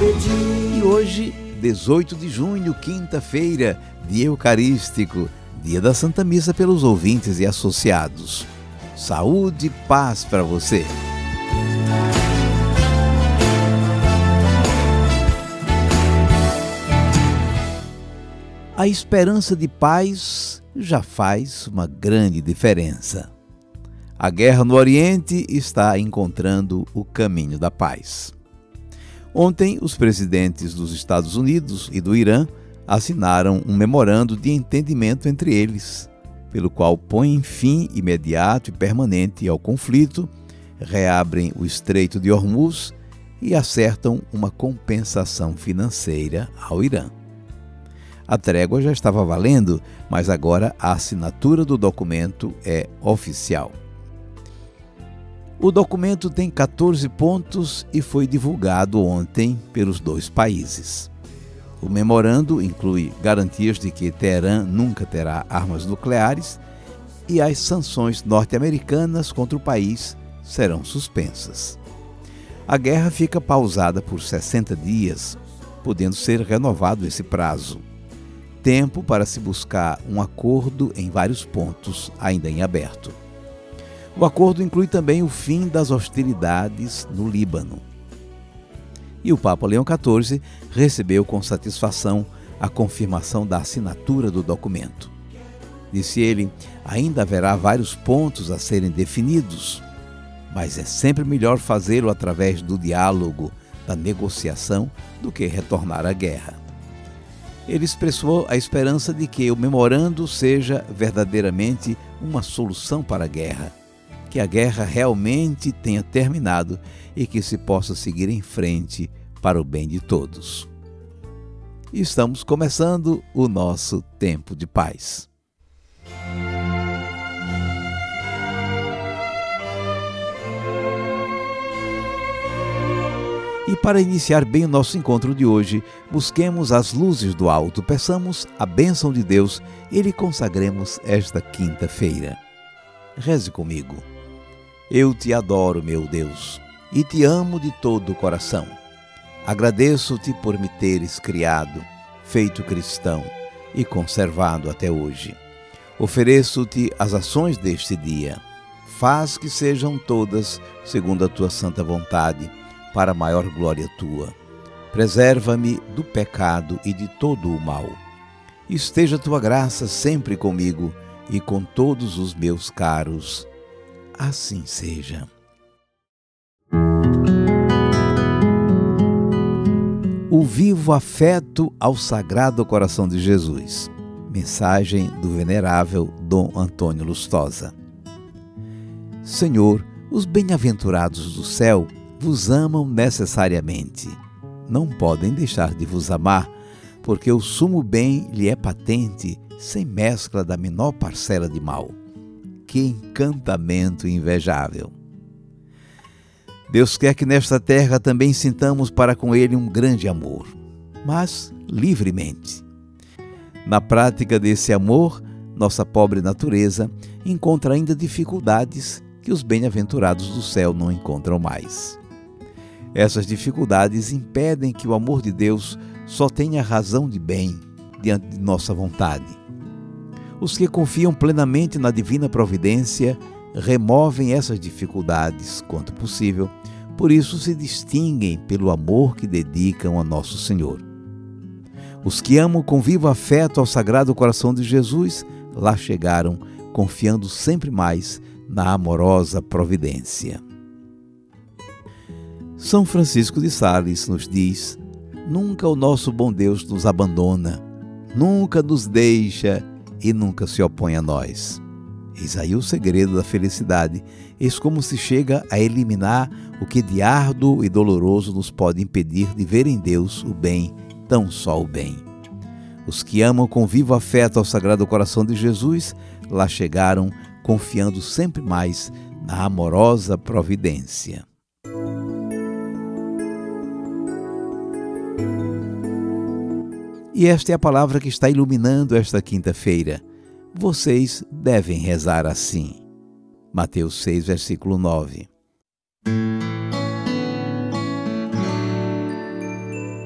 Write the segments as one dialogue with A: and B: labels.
A: E hoje, 18 de junho, quinta-feira, dia eucarístico, dia da Santa Missa pelos ouvintes e associados. Saúde e paz para você. A esperança de paz já faz uma grande diferença. A guerra no Oriente está encontrando o caminho da paz. Ontem, os presidentes dos Estados Unidos e do Irã assinaram um memorando de entendimento entre eles, pelo qual põem fim imediato e permanente ao conflito, reabrem o Estreito de Hormuz e acertam uma compensação financeira ao Irã. A trégua já estava valendo, mas agora a assinatura do documento é oficial. O documento tem 14 pontos e foi divulgado ontem pelos dois países. O memorando inclui garantias de que Teherã nunca terá armas nucleares e as sanções norte-americanas contra o país serão suspensas. A guerra fica pausada por 60 dias, podendo ser renovado esse prazo. Tempo para se buscar um acordo em vários pontos ainda em aberto. O acordo inclui também o fim das hostilidades no Líbano. E o Papa Leão XIV recebeu com satisfação a confirmação da assinatura do documento. Disse ele, ainda haverá vários pontos a serem definidos, mas é sempre melhor fazê-lo através do diálogo, da negociação, do que retornar à guerra. Ele expressou a esperança de que o memorando seja verdadeiramente uma solução para a guerra, que a guerra realmente tenha terminado e que se possa seguir em frente para o bem de todos. Estamos começando o nosso tempo de paz. E para iniciar bem o nosso encontro de hoje, busquemos as luzes do alto, peçamos a bênção de Deus e lhe consagremos esta quinta-feira. Reze comigo. Eu te adoro, meu Deus, e te amo de todo o coração. Agradeço-te por me teres criado, feito cristão e conservado até hoje. Ofereço-te as ações deste dia. Faz que sejam todas segundo a tua santa vontade, para a maior glória tua. Preserva-me do pecado e de todo o mal. Esteja tua graça sempre comigo e com todos os meus caros. Assim seja. O vivo afeto ao Sagrado Coração de Jesus. Mensagem do venerável Dom Antônio Lustosa. Senhor, os bem-aventurados do céu vos amam necessariamente. Não podem deixar de vos amar, porque o sumo bem lhe é patente, sem mescla da menor parcela de mal. Que encantamento invejável! Deus quer que nesta terra também sintamos para com Ele um grande amor, mas livremente. Na prática desse amor, nossa pobre natureza encontra ainda dificuldades que os bem-aventurados do céu não encontram mais. Essas dificuldades impedem que o amor de Deus só tenha razão de bem diante de nossa vontade. Os que confiam plenamente na divina providência removem essas dificuldades, quanto possível, por isso se distinguem pelo amor que dedicam a Nosso Senhor. Os que amam com vivo afeto ao Sagrado Coração de Jesus, lá chegaram, confiando sempre mais na amorosa providência. São Francisco de Sales nos diz: nunca o nosso bom Deus nos abandona, nunca nos deixa e nunca se opõe a nós. Eis aí o segredo da felicidade, eis como se chega a eliminar o que de árduo e doloroso nos pode impedir de ver em Deus o bem, tão só o bem. Os que amam com vivo afeto ao Sagrado Coração de Jesus, lá chegaram, confiando sempre mais na amorosa providência. E esta é a palavra que está iluminando esta quinta-feira. Vocês devem rezar assim. Mateus 6, versículo 9.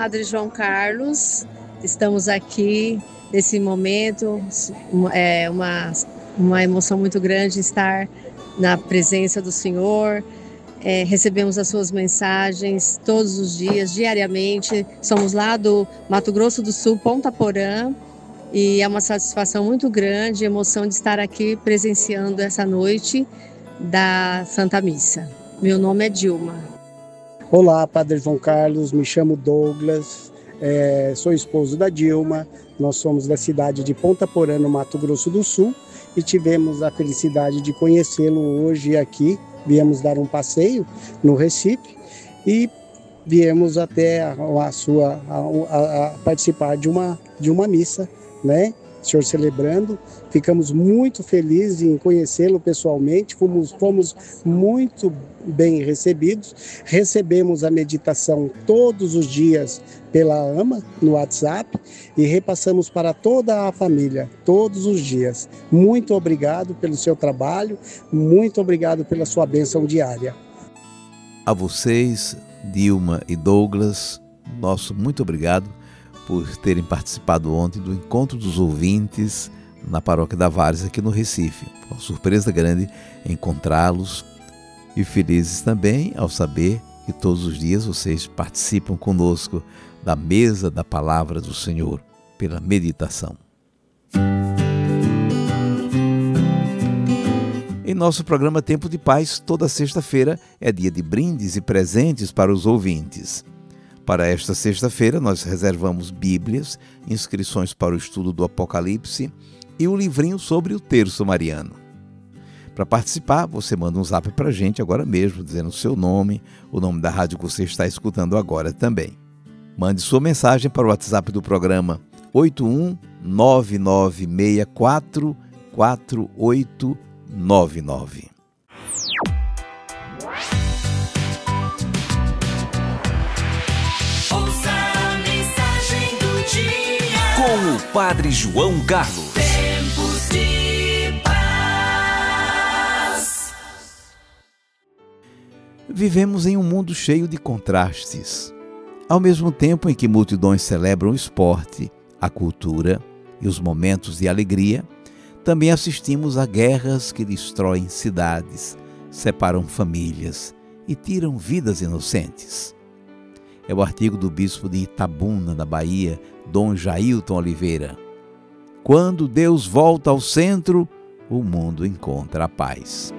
B: Padre João Carlos. Estamos aqui nesse momento, é uma emoção muito grande estar na presença do Senhor. Recebemos as suas mensagens todos os dias, diariamente. Somos lá do Mato Grosso do Sul, Ponta Porã, e é uma satisfação muito grande, emoção de estar aqui presenciando essa noite da Santa Missa. Meu nome é Dilma.
C: Olá, Padre João Carlos, me chamo Douglas, sou esposo da Dilma, nós somos da cidade de Ponta Porã, no Mato Grosso do Sul, e tivemos a felicidade de conhecê-lo hoje aqui. Viemos dar um passeio no Recife e viemos até a participar de uma missa, né? O senhor celebrando. Ficamos muito felizes em conhecê-lo pessoalmente, fomos muito bem recebidos. Recebemos a meditação todos os dias pela AMA no WhatsApp e repassamos para toda a família todos os dias. Muito obrigado pelo seu trabalho, muito obrigado pela sua bênção diária.
A: A vocês, Dilma e Douglas, nosso muito obrigado por terem participado ontem do Encontro dos Ouvintes na Paróquia da Várzea, aqui no Recife. Uma surpresa grande encontrá-los e felizes também ao saber que todos os dias vocês participam conosco da mesa da Palavra do Senhor, pela meditação. Em nosso programa Tempo de Paz, toda sexta-feira é dia de brindes e presentes para os ouvintes. Para esta sexta-feira, nós reservamos Bíblias, inscrições para o estudo do Apocalipse e o livrinho sobre o Terço Mariano. Para participar, você manda um zap para a gente agora mesmo, dizendo o seu nome, o nome da rádio que você está escutando agora também. Mande sua mensagem para o WhatsApp do programa 8199644899.
D: Ouça a mensagem do dia
E: com o Padre João Carlos.
D: Tempos de paz.
A: Vivemos em um mundo cheio de contrastes. Ao mesmo tempo em que multidões celebram o esporte, a cultura e os momentos de alegria, também assistimos a guerras que destroem cidades, separam famílias e tiram vidas inocentes. É o artigo do bispo de Itabuna, na Bahia, Dom Jailton Oliveira. Quando Deus volta ao centro, o mundo encontra a paz.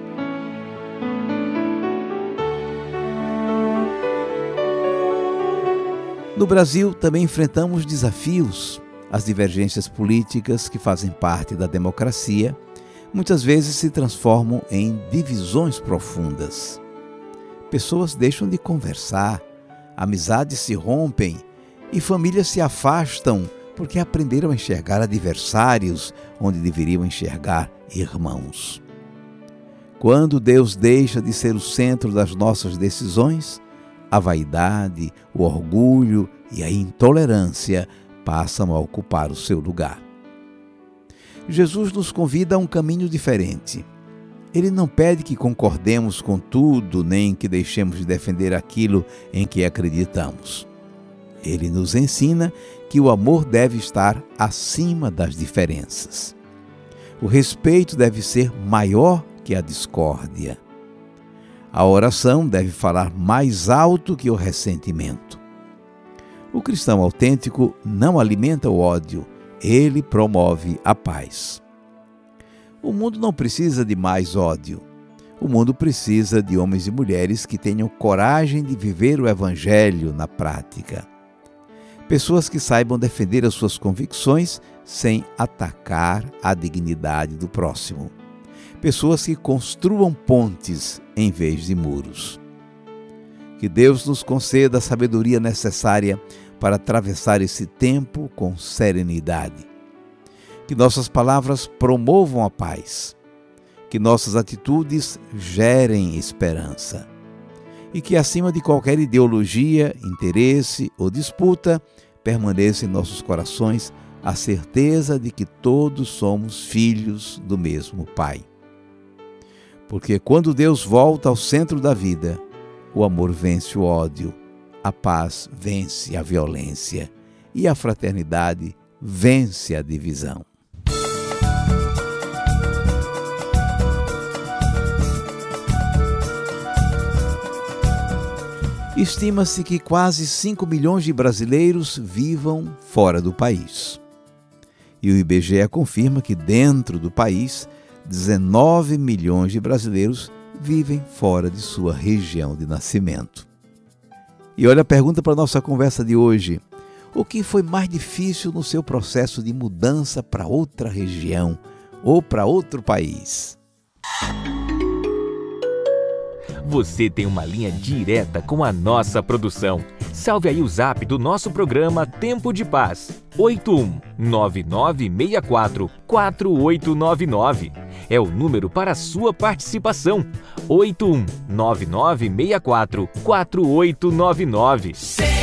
A: No Brasil, também enfrentamos desafios. As divergências políticas que fazem parte da democracia muitas vezes se transformam em divisões profundas. Pessoas deixam de conversar, amizades se rompem e famílias se afastam porque aprenderam a enxergar adversários onde deveriam enxergar irmãos. Quando Deus deixa de ser o centro das nossas decisões, a vaidade, o orgulho e a intolerância passam a ocupar o seu lugar. Jesus nos convida a um caminho diferente. Ele não pede que concordemos com tudo, nem que deixemos de defender aquilo em que acreditamos. Ele nos ensina que o amor deve estar acima das diferenças. O respeito deve ser maior que a discórdia. A oração deve falar mais alto que o ressentimento. O cristão autêntico não alimenta o ódio, ele promove a paz. O mundo não precisa de mais ódio. O mundo precisa de homens e mulheres que tenham coragem de viver o Evangelho na prática. Pessoas que saibam defender as suas convicções sem atacar a dignidade do próximo. Pessoas que construam pontes em vez de muros. Que Deus nos conceda a sabedoria necessária para atravessar esse tempo com serenidade. Que nossas palavras promovam a paz. Que nossas atitudes gerem esperança. E que, acima de qualquer ideologia, interesse ou disputa, permaneça em nossos corações a certeza de que todos somos filhos do mesmo Pai. Porque quando Deus volta ao centro da vida, o amor vence o ódio, a paz vence a violência e a fraternidade vence a divisão. Estima-se que quase 5 milhões de brasileiros vivam fora do país. E o IBGE confirma que dentro do país, 19 milhões de brasileiros vivem fora de sua região de nascimento. E olha a pergunta para a nossa conversa de hoje. O que foi mais difícil no seu processo de mudança para outra região ou para outro país?
E: Você tem uma linha direta com a nossa produção. Salve aí o zap do nosso programa Tempo de Paz. 8199644899. É o número para a sua participação. 8199644899.